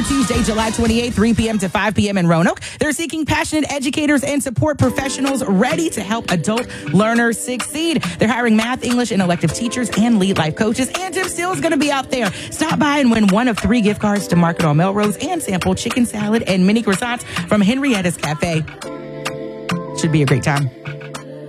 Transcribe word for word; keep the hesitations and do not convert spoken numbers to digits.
Tuesday, July twenty-eighth, three p.m. to five p.m. in Roanoke. They're seeking passionate educators and support professionals ready to help adult learners succeed. They're hiring math, English, and elective teachers and lead life coaches. And Tim Steele's going to be out there. Stop by and win one of three gift cards to Market on Melrose and sample chicken salad and mini croissants from Henrietta's Cafe. Should be a great time.